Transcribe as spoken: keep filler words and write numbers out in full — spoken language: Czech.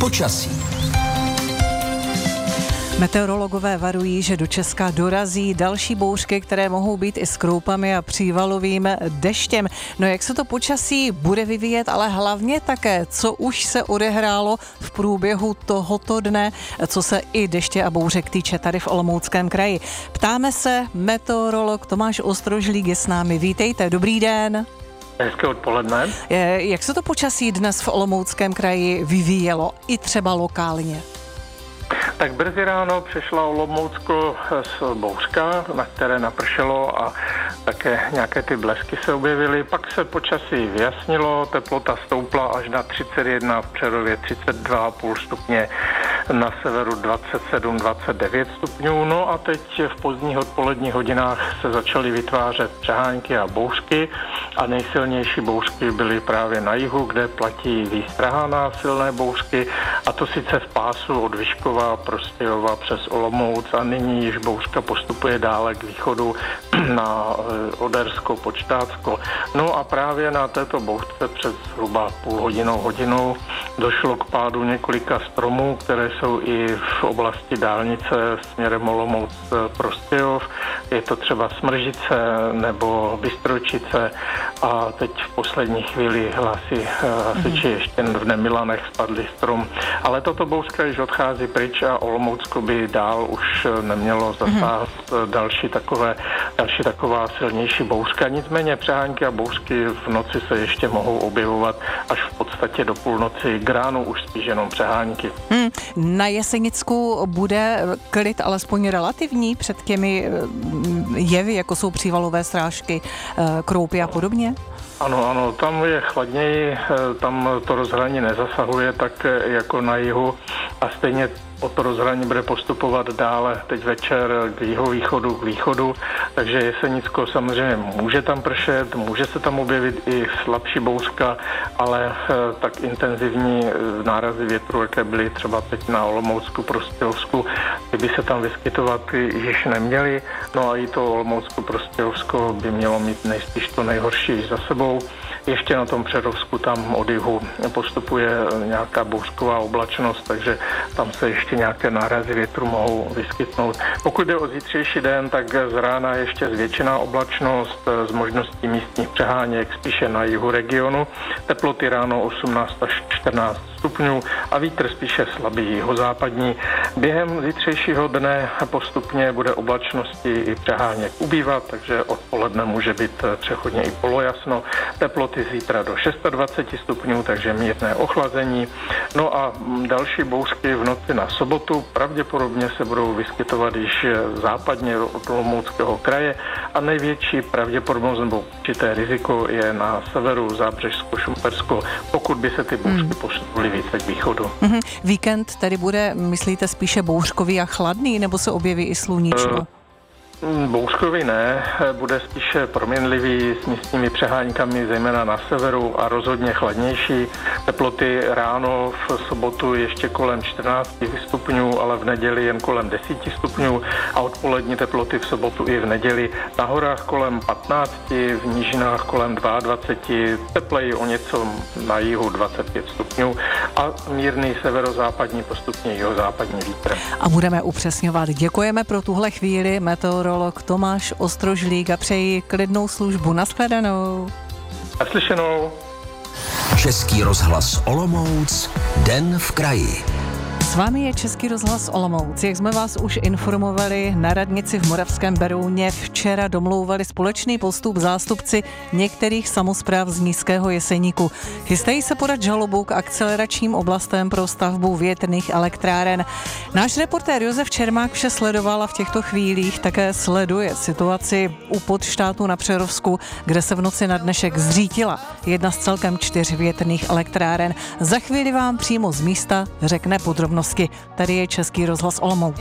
Počasí. Meteorologové varují, že do Česka dorazí další bouřky, které mohou být i s kroupami a přívalovým deštěm. No jak se to počasí bude vyvíjet, ale hlavně také, co už se odehrálo v průběhu tohoto dne, co se i deště a bouřek týče tady v Olomouckém kraji. Ptáme se, meteorolog Tomáš Ostrožlík je s námi. Vítejte, dobrý den. Hezké odpoledne. Jak se to počasí dnes v Olomouckém kraji vyvíjelo, i třeba lokálně? Tak brzy ráno přišla Olomoucko z bouřka, na které napršelo a také nějaké ty blesky se objevily. Pak se počasí vyjasnilo, teplota stoupla až na třicet jedna, v Přerově třicet dva celá pět stupně, na severu dvacet sedm dvacet devět stupňů. No a teď v pozdních odpoledních hodinách se začaly vytvářet přehánky a bouřky a nejsilnější bouřky byly právě na jihu, kde platí výstraha na silné bouřky, a to sice v pásu od Vyškova, Prostějova přes Olomouc, a nyní již bouřka postupuje dále k východu na Odersko, Počtácko. No a právě na této bouřce před zhruba půl hodinou, hodinou došlo k pádu několika stromů, které jsou i v oblasti dálnice směrem Olomouc Prostějov. Je to třeba Smržice nebo Bystročice a teď v poslední chvíli hlásí hasiči ještě v Nemilanech spadly strom. Ale toto bouřka již odchází pryč a Olomoucko by dál už nemělo zasáhnout další takové, další taková silnější bouřka. Nicméně přehánky a bouřky v noci se ještě mohou objevovat až v podstatě do půlnoci. K ránu už spíš jenom přehánky. Hmm. Na Jesenicku bude klid alespoň relativní před těmi jevy, jako jsou přívalové srážky, kroupy a podobně? Ano, ano, tam je chladněji, tam to rozhraní nezasahuje tak jako na jihu a stejně o to rozhraní bude postupovat dále teď večer k jihovýchodu, k východu, takže Jesenicko samozřejmě může tam pršet, může se tam objevit i slabší bouřka, ale tak intenzivní nárazy větru, jaké byly třeba teď na Olomoucku, Prostějovsku, ty by se tam vyskytovat již neměly, no a i to Olomoucko, Prostějovsko by mělo mít nejspíš to nejhorší za sebou. Ještě na tom Přerovsku tam od jihu postupuje nějaká bouřková oblačnost, takže tam se ještě nějaké nárazy větru mohou vyskytnout. Pokud jde o zítřejší den, tak z rána ještě zvětšená oblačnost s možností místních přeháněk spíše na jihu regionu. Teploty ráno osmnáct až čtrnáct stupňů a vítr spíše slabý jihozápadní. Během zítřejšího dne postupně bude oblačnosti i přeháněk ubývat, takže odpoledne může být přechodně i polojasno. Teploty zítra do dvacet šest stupňů, takže mírné ochlazení. No a další bouřky v noci na sobotu pravděpodobně se budou vyskytovat již západně od Olomouckého kraje a největší pravděpodobnost nebo určité riziko je na severu Zábřežsko, Šumpersko, pokud by se ty bouřky hmm. posunuly více k východu. Mm-hmm. Víkend tady bude, myslíte, spíše bouřkový a chladný, nebo se objeví i sluníčko? Uh. Bouřkový ne, bude spíše proměnlivý s místními přeháňkami, zejména na severu, a rozhodně chladnější. Teploty ráno v sobotu ještě kolem čtrnáct stupňů, ale v neděli jen kolem deset stupňů a odpolední teploty v sobotu i v neděli na horách kolem patnáct, v nížinách kolem dvacet dva, tepleji o něco na jihu dvacet pět stupňů a mírný severozápadní, postupně jihozápadní vítr. A budeme upřesňovat. Děkujeme pro tuhle chvíli meteorolog Tomáš Ostrožlík a přeji klidnou službu. Nashledanou. Naslyšenou. Český rozhlas Olomouc, den v kraji. S vámi je Český rozhlas Olomouc. Jak jsme vás už informovali, na radnici v Moravském Berouně včera domlouvali společný postup zástupci některých samospráv z Nízkého Jeseníku. Chystají se podat žalobu k akceleračním oblastem pro stavbu větrných elektráren. Náš reportér Josef Čermák vše sledoval a v těchto chvílích také sleduje situaci u Podštátu na Přerovsku, kde se v noci na dnešek zřítila jedna z celkem čtyř větrných elektráren. Za chvíli vám přímo z místa řekne podrobnosti. Tady je Český rozhlas Olomouc.